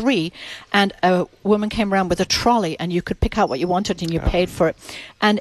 3, and a woman came around with a trolley, and you could pick out what you wanted, and you paid for it. And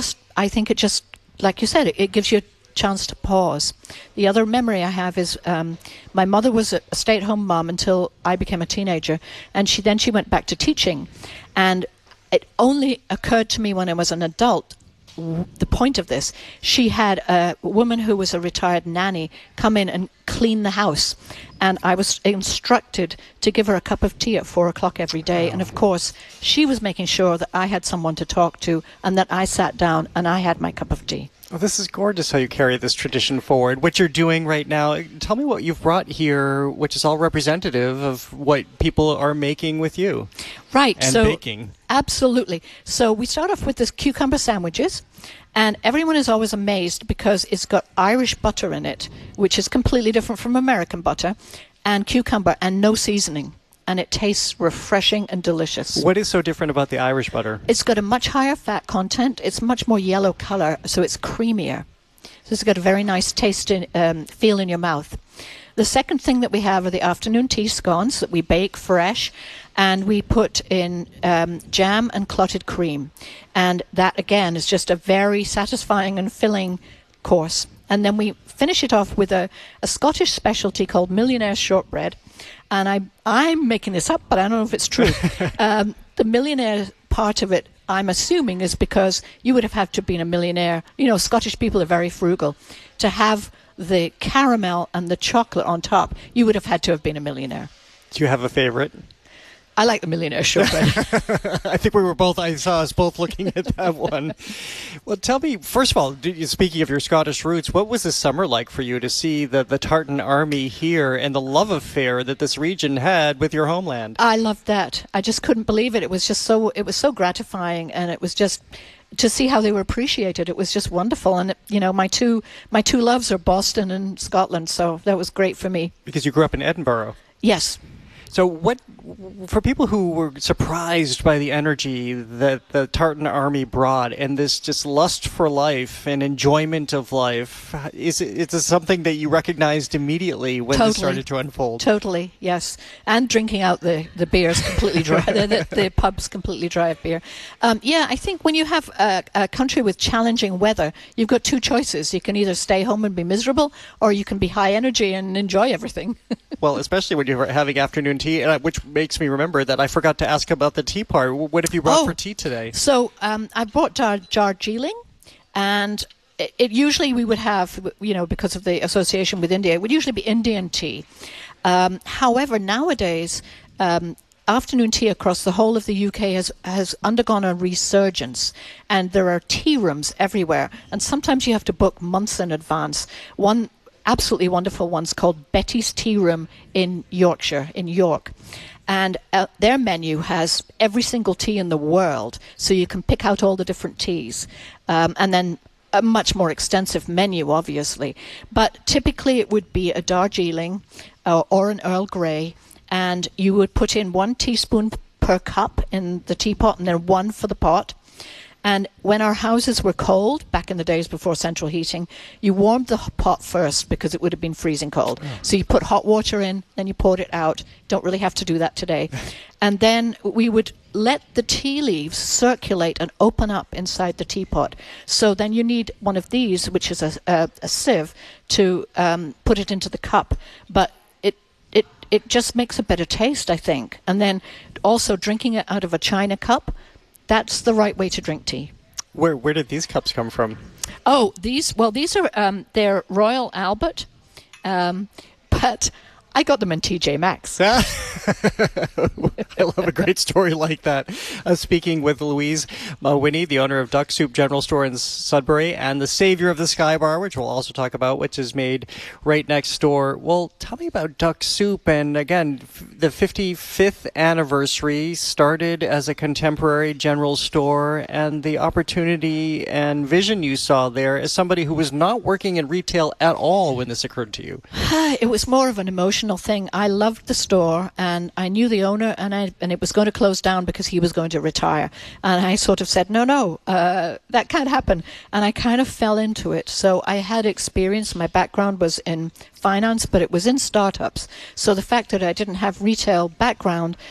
I think it just, like you said, it gives you a chance to pause. The other memory I have is my mother was a stay-at-home mom until I became a teenager, and she went back to teaching. And it only occurred to me when I was an adult, the point of this. She had a woman who was a retired nanny come in and clean the house, and I was instructed to give her a cup of tea at 4 o'clock every day. And of course she was making sure that I had someone to talk to, and that I sat down and I had my cup of tea. Well, this is gorgeous how you carry this tradition forward. What you're doing right now, tell me what you've brought here, which is all representative of what people are making with you. Right. And baking. Absolutely. So we start off with this cucumber sandwiches, and everyone is always amazed because it's got Irish butter in it, which is completely different from American butter, and cucumber, and no seasoning. And it tastes refreshing and delicious. What is so different about the Irish butter? It's got a much higher fat content. It's much more yellow color, so it's creamier. So it's got a very nice taste feel in your mouth. The second thing that we have are the afternoon tea scones that we bake fresh, and we put in jam and clotted cream. And that, again, is just a very satisfying and filling course. And then we finish it off with a Scottish specialty called Millionaire Shortbread. And I'm making this up, but I don't know if it's true. The millionaire part of it, I'm assuming, is because you would have had to have been a millionaire. You know, Scottish people are very frugal. To have the caramel and the chocolate on top, you would have had to have been a millionaire. Do you have a favorite? I like the Millionaire Shortbread. I think I saw us both looking at that one. Well, tell me, first of all, speaking of your Scottish roots, what was this summer like for you to see the Tartan Army here and the love affair that this region had with your homeland? I loved that. I just couldn't believe it. It was so gratifying, and it was just to see how they were appreciated. It was just wonderful. And my two loves are Boston and Scotland, so that was great for me. Because you grew up in Edinburgh. Yes. So for people who were surprised by the energy that the Tartan Army brought and this just lust for life and enjoyment of life, is it something that you recognized immediately when this started to unfold? Totally, yes. And drinking out the beers completely dry, the pubs completely dry of beer. I think when you have a country with challenging weather, you've got two choices. You can either stay home and be miserable, or you can be high energy and enjoy everything. Well, especially when you're having afternoon tea, which makes me remember that I forgot to ask about the tea part. What have you brought for tea today? So I brought Darjeeling, and it usually we would have, because of the association with India, it would usually be Indian tea. However, nowadays, afternoon tea across the whole of the UK has undergone a resurgence, and there are tea rooms everywhere, and sometimes you have to book months in advance. One absolutely wonderful one's called Betty's Tea Room in Yorkshire, in York. And their menu has every single tea in the world, so you can pick out all the different teas. And then a much more extensive menu, obviously. But typically it would be a Darjeeling or an Earl Grey, and you would put in 1 teaspoon per cup in the teapot, and then 1 for the pot. And when our houses were cold, back in the days before central heating, you warmed the pot first because it would have been freezing cold. Oh. So you put hot water in, then you poured it out. Don't really have to do that today. And then we would let the tea leaves circulate and open up inside the teapot. So then you need one of these, which is a sieve, to put it into the cup. But it just makes a better taste, I think. And then also drinking it out of a china cup, that's the right way to drink tea. Where did these cups come from? Oh, these are they're Royal Albert, but I got them in TJ Maxx. I love a great story like that. Speaking with Louise Winnie, the owner of Duck Soup General Store in Sudbury, and the savior of the Sky Bar, which we'll also talk about, which is made right next door. Well, tell me about Duck Soup. And again, the 55th anniversary started as a contemporary general store, and the opportunity and vision you saw there as somebody who was not working in retail at all when this occurred to you. It was more of an emotional thing. I loved the store, and I knew the owner, and it was going to close down because he was going to retire. And I sort of said, no, that can't happen. And I kind of fell into it. So I had experience. My background was in finance, but it was in startups. So the fact that I didn't have retail background